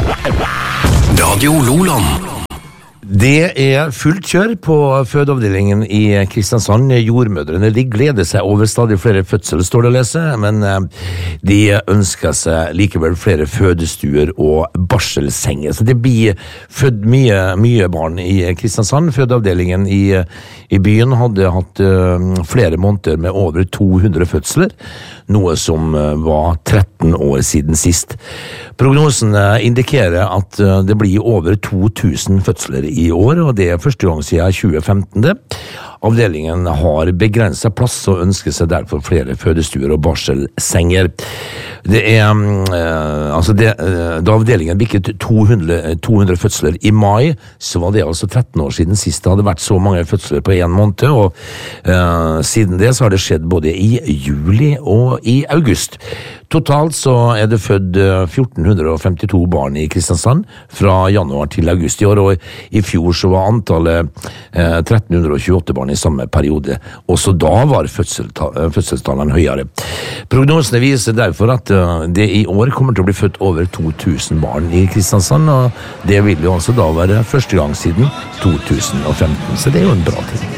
Radio Loland. Det fullt kjør på fødeavdelingen i Kristiansand. Jordmødrene de gleder seg over stadig flere fødsler, står det å lese, men de ønsker seg likevel flere fødestuer og barselsenger. Så det blir født mye barn i Kristiansand. Fødeavdelingen i byen hadde hatt flere måneder med over 200 fødsler, noe som var 13 år siden sist. Prognosene indikerer at det blir over 2000 fødsler i år, og det første gang siden 2015. Avdelingen har begrenset plass og ønsker seg derfor flere fødestuer og barselsenger. Da avdelingen bikket 200 fødsler i mai, så var det altså 13 år siden sist det hadde vært så mange fødsler på en måned, og siden det så har det skjedd både i juli og i august. Totalt så det født 1452 barn i Kristiansand fra januar til august i år, og i fjor så var antallet 1328 barn i samme periode. Også da var fødselstallene høyere. Prognosene viser derfor at det i år kommer til å bli født over 2000 barn i Kristiansand, og det vil jo altså da være første gang siden 2015, så det er jo en bra ting.